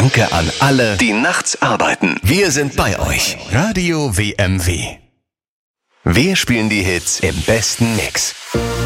Danke an alle, die nachts arbeiten. Wir sind bei euch. Radio WMW. Wir spielen die Hits im besten Mix.